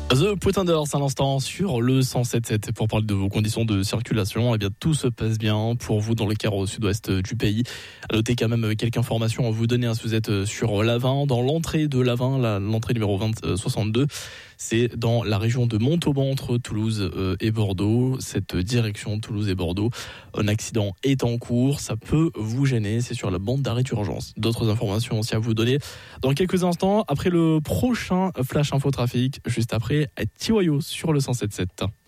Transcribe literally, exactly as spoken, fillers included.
The Pretenders à l'instant sur le cent sept sept pour parler de vos conditions de circulation. Eh bien, tout se passe bien pour vous dans le quart au sud-ouest du pays. À noter quand même quelques informations à vous donner si vous êtes sur l'A vingt. Dans l'entrée de l'A vingt, la, l'entrée numéro vingt soixante-deux, c'est dans la région de Montauban entre Toulouse et Bordeaux. Cette direction Toulouse et Bordeaux, un accident est en cours. Ça peut vous gêner. C'est sur la bande d'arrêt d'urgence. D'autres informations aussi à vous donner dans quelques instants après le prochain Flash Info Trafic, juste après Tiwayo sur le cent sept sept.